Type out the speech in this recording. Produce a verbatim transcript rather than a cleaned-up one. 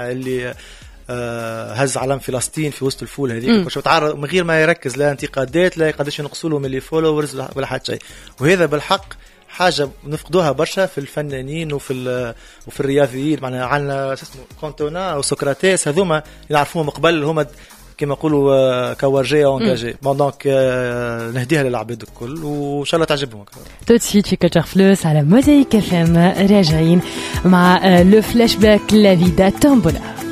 اللي هز علم فلسطين في وسط الفول هذيك كل شيء تعرض من غير ما يركز لا انتقادات لا قداش ينقصوا له من اللي فولورز ولا حتى شيء. وهذا بالحق حاجه نفقدوها برشا في الفنانين وفي وفي الرياضيين. معناها عندنا اسمه كونتونا او سقراطيس هذوما يعرفوهم قبل هما كما يقولوا كورجيه وانجاجي. بون دونك نهديها للعباد الكل وان شاء الله تعجبهم. تو تسيت في كلتشر فلوس على موزايك اف ام راجعين مع لو فلاش باك لا فيدا تومبولا.